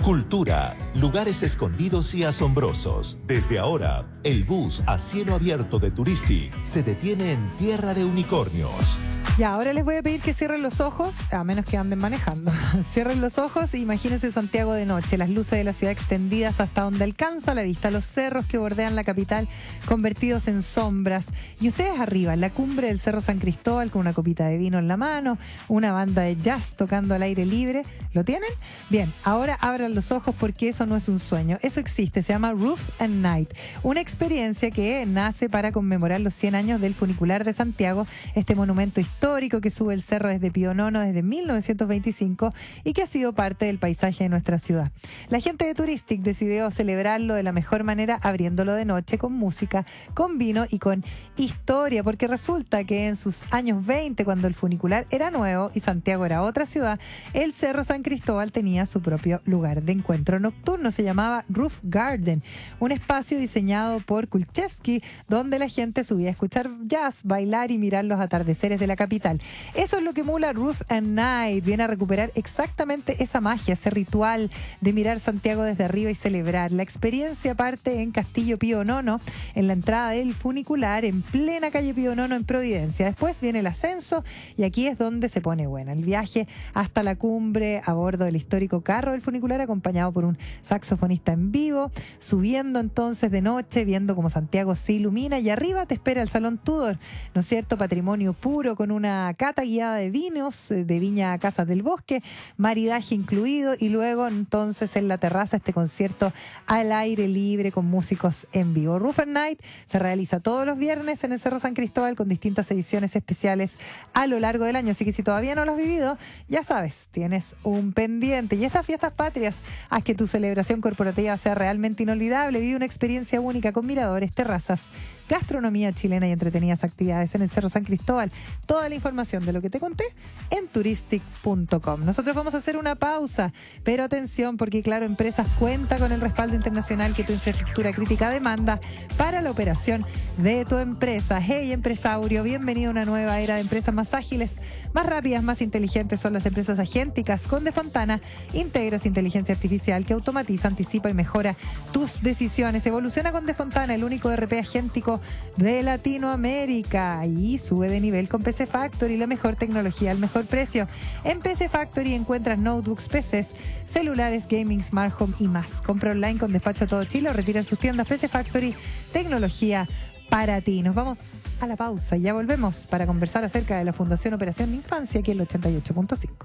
cultura, lugares escondidos y asombrosos. Desde ahora, el bus a cielo abierto de Turistic se detiene en Tierra de Unicornios. Ya, ahora les voy a pedir que cierren los ojos, a menos que anden manejando. Cierren los ojos e imagínense Santiago de noche, las luces de la ciudad extendidas hasta donde alcanza la vista, los cerros que bordean la capital convertidos en sombras. Y ustedes arriba, en la cumbre del Cerro San Cristóbal, con una copita de vino en la mano, una banda de jazz tocando al aire libre. ¿Lo tienen? Bien, ahora abran los ojos porque eso no es un sueño. Eso existe, se llama Roof and Night. Una experiencia que nace para conmemorar los 100 años del funicular de Santiago, este monumento histórico que sube el cerro desde Pío IX desde 1925 y que ha sido parte del paisaje de nuestra ciudad. La gente de Turistic decidió celebrarlo de la mejor manera abriéndolo de noche con música, con vino y con historia, porque resulta que en sus años 20, cuando el funicular era nuevo y Santiago era otra ciudad, el Cerro San Cristóbal tenía su propio lugar de encuentro nocturno, se llamaba Roof Garden, un espacio diseñado por Kulchevsky donde la gente subía a escuchar jazz, bailar y mirar los atardeceres de la capital. Eso es lo que emula Roof and Night, viene a recuperar exactamente esa magia, ese ritual de mirar Santiago desde arriba y celebrar. La experiencia parte en Castillo Pío IX, en la entrada del funicular, en plena calle Pío IX en Providencia. Después viene el ascenso y aquí es donde se pone buena. El viaje hasta la cumbre a bordo del histórico carro del funicular acompañado por un saxofonista en vivo, subiendo entonces de noche, viendo cómo Santiago se ilumina y arriba te espera el Salón Tudor, ¿no es cierto? Patrimonio puro con una cata guiada de vinos de Viña Casas del Bosque, maridaje incluido y luego entonces en la terraza este concierto al aire libre con músicos en vivo. Roof and Night se realiza todos los viernes en el Cerro San Cristóbal con distintas ediciones especiales a lo largo del año, así que si todavía no lo has vivido, ya sabes, tienes un pendiente. Y estas fiestas patrias, haz que tu celebración corporativa sea realmente inolvidable, vive una experiencia única con miradores, terrazas, gastronomía chilena y entretenidas actividades en el Cerro San Cristóbal. Toda la información de lo que te conté en turistic.com. Nosotros vamos a hacer una pausa, pero atención porque Claro Empresas cuenta con el respaldo internacional que tu infraestructura crítica demanda para la operación de tu empresa. Hey empresario, bienvenido a una nueva era de empresas más ágiles, más rápidas, más inteligentes son las empresas agénticas. Con De Fontana integras inteligencia artificial que automatiza, anticipa y mejora tus decisiones. Evoluciona con De Fontana, el único ERP agéntico de Latinoamérica, y sube de nivel con PC Factory, la mejor tecnología al mejor precio. En PC Factory encuentras notebooks, PCs, celulares, gaming, smart home y más. Compra online con despacho a todo Chile o retira en sus tiendas. PC Factory, tecnología para ti. Nos vamos a la pausa y ya volvemos para conversar acerca de la Fundación Operación Infancia aquí en el 88.5.